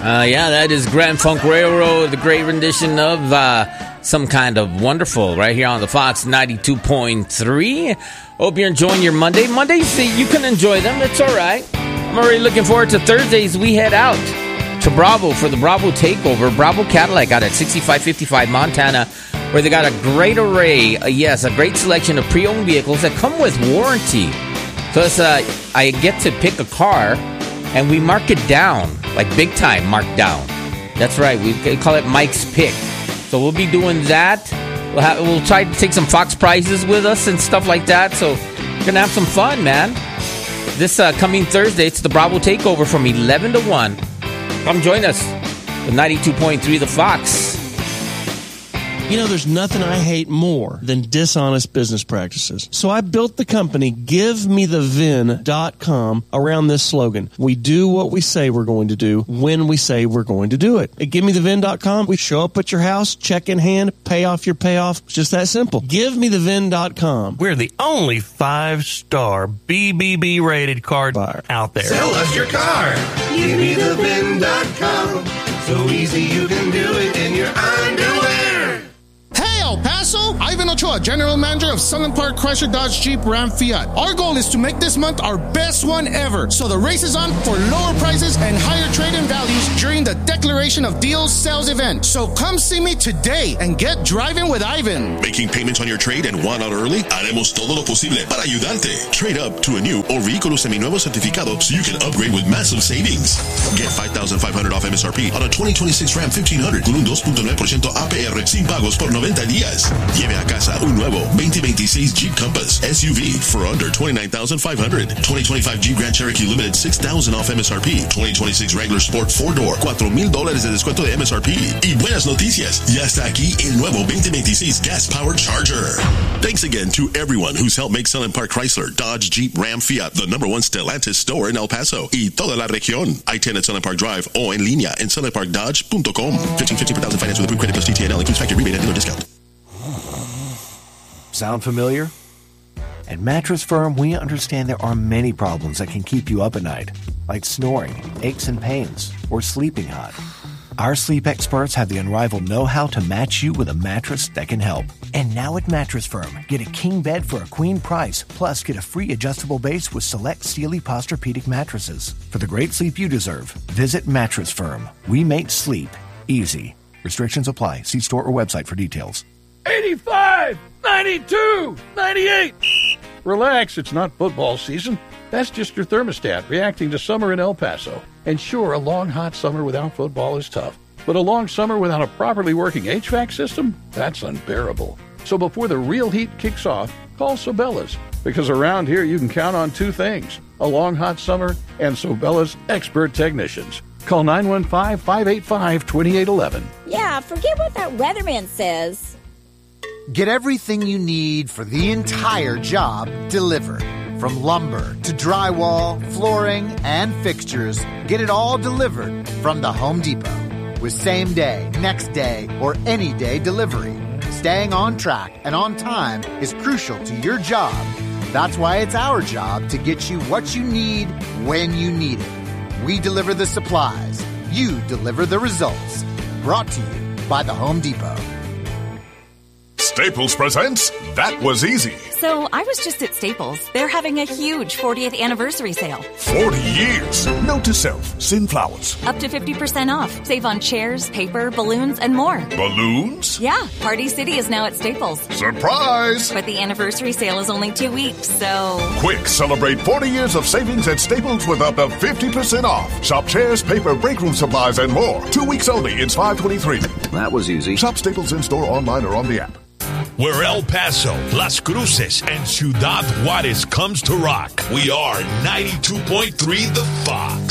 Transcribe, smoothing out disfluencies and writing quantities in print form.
Yeah, that is Grand Funk Railroad, the great rendition of Some Kind of Wonderful right here on the Fox 92.3. Hope you're enjoying your Monday. Mondays, you can enjoy them. It's all right. I'm already looking forward to Thursdays. We head out to Bravo for the Bravo Takeover. Bravo Cadillac out at 6555 Montana, where they got a great array, a great selection of pre-owned vehicles that come with warranty. Plus, I get to pick a car, and we mark it down, like big time marked down. That's right, we call it Mike's Pick. So we'll be doing that. We'll try to take some Fox prizes with us and stuff like that. So we're going to have some fun, man. This coming Thursday, it's the Bravo Takeover from 11 to 1. Come join us with 92.3 The Fox. You know, there's nothing I hate more than dishonest business practices. So I built the company GiveMeTheVin.com around this slogan. We do what we say we're going to do when we say we're going to do it. At GiveMeTheVin.com, we show up at your house, check in hand, pay off your payoff. It's just that simple. GiveMeTheVin.com. We're the only 5-star BBB rated car buyer out there. Sell us your car. GiveMeTheVin.com. So easy you can do it in your underwear. El Paso, Ivan Ochoa, General Manager of Sunland Park Chrysler Dodge Jeep Ram Fiat. Our goal is to make this month our best one ever. So the race is on for lower prices and higher trade-in values during the Declaration of Deals sales event. So come see me today and get driving with Ivan. Making payments on your trade and want out early? Haremos todo lo posible para ayudarte. Trade up to a new or vehículo seminuevo certificado so you can upgrade with massive savings. Get $5,500 off MSRP on a 2026 Ram 1500 con un 2.9% APR sin pagos por 90 días. Lleve a casa un nuevo 2026 Jeep Compass SUV for under $29,500. 2025 Jeep Grand Cherokee Limited $6,000 off MSRP. 2026 Wrangler Sport 4-door $4,000 de descuento de MSRP. Y buenas noticias, ya está aquí el nuevo 2026 Gas Powered Charger. Thanks again to everyone who's helped make Sunland Park Chrysler, Dodge, Jeep, Ram, Fiat the #1 Stellantis store in El Paso y toda la región. I-10 at Sunland Park Drive o en línea en sunlandparkdodge.com. 1550 per thousand finance with approved credit plus TTNL includes factory rebate and dealer discount. Sound familiar? At Mattress Firm, we understand there are many problems that can keep you up at night, like snoring, aches and pains, or sleeping hot. Our sleep experts have the unrivaled know-how to match you with a mattress that can help. And now at Mattress Firm, get a king bed for a queen price, plus get a free adjustable base with select Sealy Posturepedic mattresses. For the great sleep you deserve, visit Mattress Firm. We make sleep easy. Restrictions apply. See store or website for details. 85, 92, 98. Relax, it's not football season. That's just your thermostat reacting to summer in El Paso. And sure, a long, hot summer without football is tough. But a long summer without a properly working HVAC system? That's unbearable. So before the real heat kicks off, call Sobella's. Because around here, you can count on two things: a long, hot summer and Sobella's expert technicians. Call 915-585-2811. Yeah, forget what that weatherman says. Get everything you need for the entire job delivered. From lumber to drywall, flooring, and fixtures, get it all delivered from the Home Depot. With same day, next day, or any day delivery, staying on track and on time is crucial to your job. That's why it's our job to get you what you need when you need it. We deliver the supplies. You deliver the results. Brought to you by the Home Depot. Staples presents That Was Easy. So I was just at Staples. They're having a huge 40th anniversary sale. 40 years. Note to self, send flowers. Up to 50% off. Save on chairs, paper, balloons, and more. Balloons? Yeah, Party City is now at Staples. Surprise! But the anniversary sale is only 2 weeks, so... Quick, celebrate 40 years of savings at Staples with up to 50% off. Shop chairs, paper, break room supplies, and more. 2 weeks only. It's $5.23. That was easy. Shop Staples in-store, online, or on the app. Where El Paso, Las Cruces, and Ciudad Juarez comes to rock, we are 92.3 The Fox.